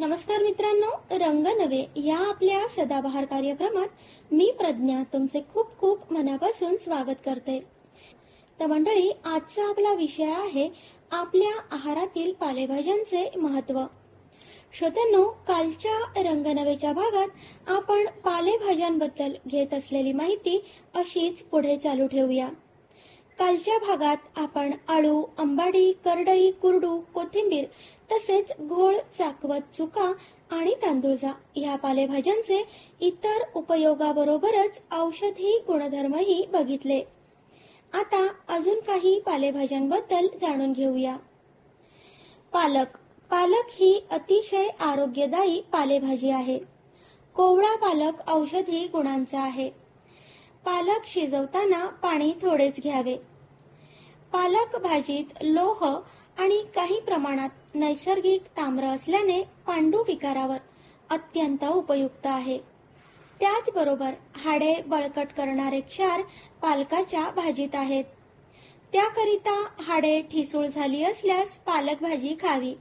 नमस्कार मित्रांनो, रंग नवे या आपल्या सदाबहार कार्यक्रमात मी प्रज्ञा तुमचे खूप खूप मनापासून स्वागत करते। तर मंडळी, आजचा आपला विषय आहे आपल्या आहारातील पालेभाज्यांचे महत्त्व। श्रोत्यांनो, कालच्या रंगनवेच्या भागात आपण पालेभाज्यांबद्दल घेत असलेली माहिती अशीच पुढे चालू ठेवूया। कालच्या भागात आपण आळू, अंबाडी, करडई, कुरडू, कोथिंबीर तसेच घोळ, चाकवत, चुका आणि तांदूळजा या पालेभाज्यांचे इतर उपयोगाबरोबरच औषधी गुणधर्मही बघितले। आता अजून काही पालेभाज्यांबद्दल जाणून घेऊया। पालक ही अतिशय आरोग्यदायी पालेभाजी आहे। कोवळा पालक औषधी गुणांचा आहे। पालक शिजवताना पाणी थोडेच घ्यावे। पालक भाजीत लोह आणि काही प्रमाणात नैसर्गिक ताम्र असल्याने पांडू विकारावर अत्यंत उपयुक्त आहे। त्याचबरोबर हाडे बळकट करणारे क्षार पालकाच्या भाजीत आहेत। त्याकरिता हाडे ठिसूळ झाली असल्यास पालक भाजी खावी।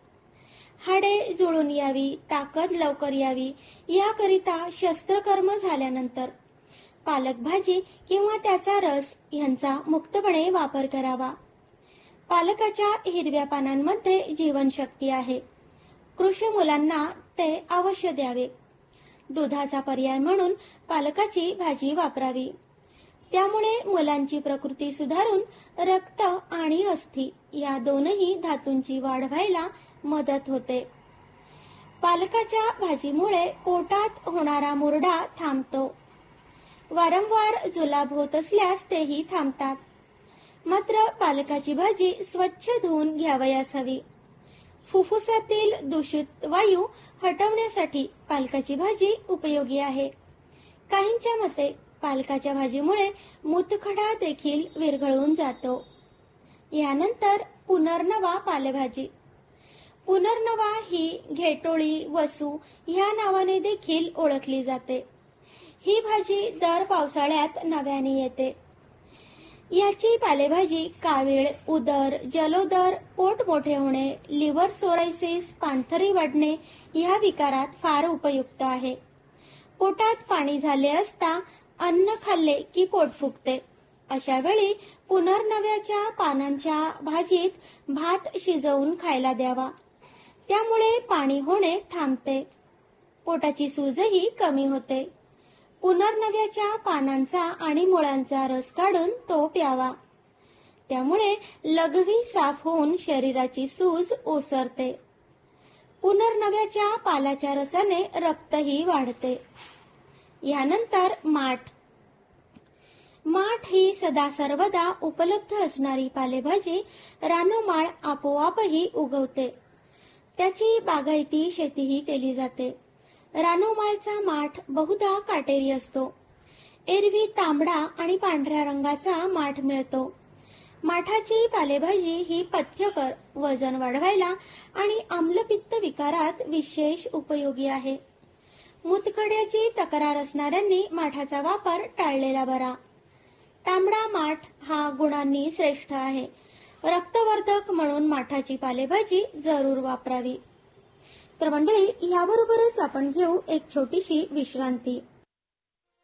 हाडे जुळून यावी, ताकद लवकर यावी याकरिता शस्त्रकर्म झाल्यानंतर पालक भाजी किंवा त्याचा रस यांचा मुक्तपणे वापर करावा। पालकाच्या हिरव्या पानांमध्ये जीवनशक्ती आहे। कृषी मुलांना ते अवश्य द्यावे। दुधाचा पर्याय म्हणून पालकाची भाजी वापरावी। त्यामुळे मुलांची प्रकृती सुधारून रक्त आणि अस्थी या दोनही धातूंची वाढ व्हायला मदत होते। पालकाच्या भाजीमुळे पोटात होणारा मुरडा थांबतो। वारंवार जुलाब होत असल्यास तेही थांबतात। मात्र पालकाची भाजी स्वच्छ धुवून घ्यावयास हवी। फुफ्फुसातील दूषित वायू हटवण्यासाठी पालकाची भाजी उपयोगी आहे। काहींच्या मते पालकाच्या भाजीमुळे मूतखडा देखील विरघळून जातो। यानंतर पुनर्नवा पालेभाजी। पुनर्नवा ही घेटोळी, वसू या नावाने देखील ओळखली जाते। ही भाजी दर पावसाळ्यात नव्याने येते। याची पालेभाजी कावीळ, उदर, जलोदर, पोट मोठे होणे, लिव्हर सोरायसिस, पांथरी वाढणे या विकारात फार उपयुक्त आहे। पोटात पाणी झाले असता अन्न खाल्ले की पोट फुगते। अशा वेळी पुनर्नव्याच्या पानांच्या भाजीत भात शिजवून खायला द्यावा। त्यामुळे पाणी होणे थांबते। पोटाची सूजही कमी होते। पुनर्नव्याच्या पानांचा आणि मुळांचा रस काढून तो प्यावा। त्यामुळे लघवी साफ होऊन शरीराची सूज ओसरते। पुनर्नव्याच्या पालाच्या रसाने रक्तही वाढते। यानंतर माठ ही सदा सर्वदा उपलब्ध असणारी पालेभाजी रानमाळ आपोआपही उगवते। त्याची बागायती शेतीही केली जाते। रानमाळचा माठ बहुधा काटेरी असतो। एरवी तांबडा आणि पांढऱ्या रंगाचा माठ मिळतो। माठाची पालेभाजी ही पथ्यकर, वजन वाढवायला आणि आम्लपित्त विकारात विशेष उपयोगी आहे। मूतखड्याची तक्रार असणाऱ्यांनी माठाचा वापर टाळलेला बरा। तांबडा माठ हा गुणांनी श्रेष्ठ आहे। रक्तवर्धक म्हणून माठाची पालेभाजी जरूर वापरावी। तर मंडळी, याबरोबरच आपण घेऊ एक छोटीशी विश्रांती।